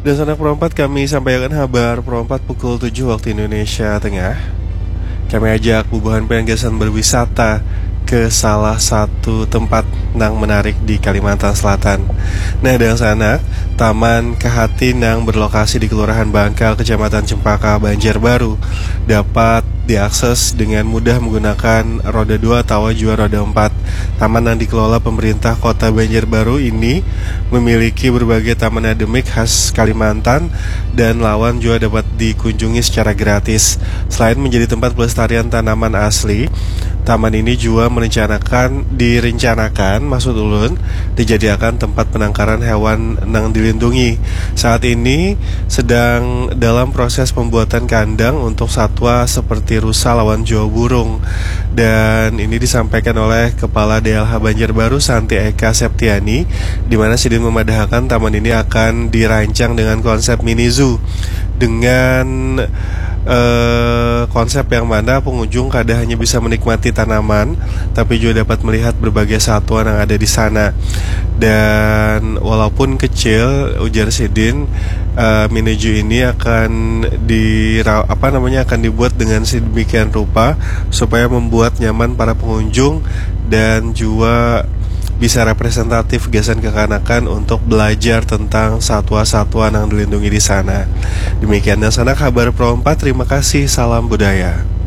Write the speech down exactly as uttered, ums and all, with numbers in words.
Dan sanak perempat kami sampaikan kabar perempat pukul tujuh waktu Indonesia Tengah. Kami ajak bubuhan pengagesan berwisata ke salah satu tempat nang menarik di Kalimantan Selatan. Nah, dan sana Taman Kehati nang berlokasi di Kelurahan Bangkal, Kecamatan Cempaka, Banjarbaru dapat diakses dengan mudah menggunakan roda dua atau juga roda empat. Taman yang dikelola pemerintah Kota Banjarbaru ini memiliki berbagai taman endemik khas Kalimantan dan lawan juga dapat dikunjungi secara gratis. Selain menjadi tempat pelestarian tanaman asli, taman ini juga merencanakan direncanakan maksud ulun dijadikan tempat penangkaran hewan yang dilindungi. Saat ini sedang dalam proses pembuatan kandang untuk satwa seperti rusa lawan jawa burung. Dan ini disampaikan oleh Kepala D L H Banjarbaru Santi Eka Septiani, di mana Sidin memadahkan taman ini akan dirancang dengan konsep mini zoo dengan Uh, konsep yang mana pengunjung kadang hanya bisa menikmati tanaman, tapi juga dapat melihat berbagai satwa yang ada di sana. Dan walaupun kecil, ujar Sidin, uh, mini zoo ini akan di apa namanya akan dibuat dengan sedemikian rupa supaya membuat nyaman para pengunjung dan juga bisa representatif gasan kekanakan untuk belajar tentang satwa-satwa yang dilindungi di sana. Demikian dan sana kabar Pro empat. Terima kasih, salam budaya.